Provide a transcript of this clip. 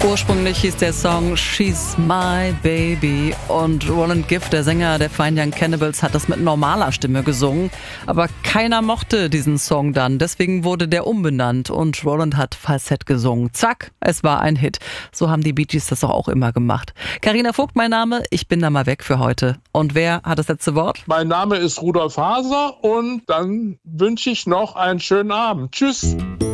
Ursprünglich hieß der Song She's My Baby und Roland Gift, der Sänger der Fine Young Cannibals, hat das mit normaler Stimme gesungen. Aber keiner mochte diesen Song dann, deswegen wurde der umbenannt und Roland hat Falsett gesungen. Zack, es war ein Hit. So haben die Bee Gees das doch auch immer gemacht. Carina Vogt, mein Name, ich bin da mal weg für heute. Und wer hat das letzte Wort? Mein Name ist Rudolf Haser und dann wünsche ich noch einen schönen Abend. Tschüss.